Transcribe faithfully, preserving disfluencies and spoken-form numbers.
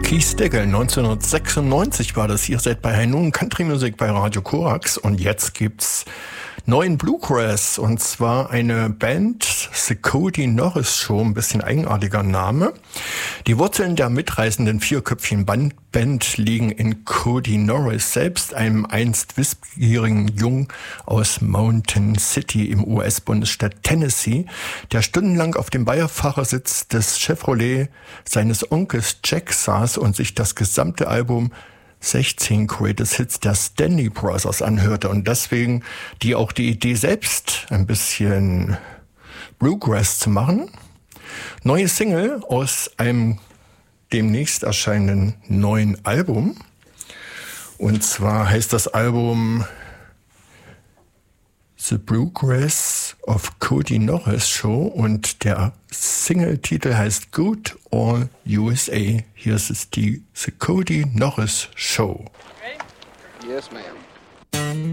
Keith Stigall, neunzehnhundertsechsundneunzig war das. Ihr seid bei High Country Music bei Radio Korax und jetzt gibt's neuen Bluegrass und zwar eine Band, The Cody Norris Show, ein bisschen eigenartiger Name. Die Wurzeln der mitreißenden vierköpfigen Band liegen in Cody Norris selbst, einem einst wissbegierigen Jungen aus Mountain City im U S-Bundesstaat Tennessee, der stundenlang auf dem Beifahrersitz des Chevrolet seines Onkels Jack saß und sich das gesamte Album sechzehn Greatest Hits der Stanley Brothers anhörte und deswegen die auch die Idee selbst ein bisschen Bluegrass zu machen. Neue Single aus einem demnächst erscheinenden neuen Album. Und zwar heißt das Album The Bluegrass of Cody Norris Show und der Single-Titel heißt Good All U S A. Hier ist die The Cody Norris Show. Ready? Yes, ma'am.